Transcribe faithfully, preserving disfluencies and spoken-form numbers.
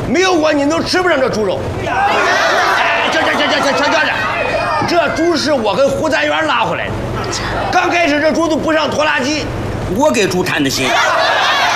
没有我你都吃不上这猪肉。哎，这这这这这这这这猪是我跟胡三元拉回来的。刚开始这猪都不上拖拉机，我给猪谈的心。